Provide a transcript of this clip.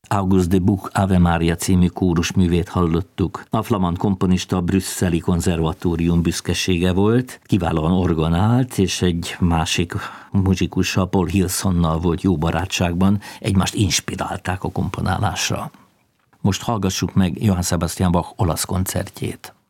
August de Buch Ave Maria című kórusművét hallottuk. A flamand komponista a brüsszeli konzervatórium büszkesége volt, kiválóan orgonált, és egy másik muzsikussal, Paul Hilsonnal volt jó barátságban, egymást inspirálták a komponálásra. Most hallgassuk meg Johann Sebastian Bach olasz koncertjét.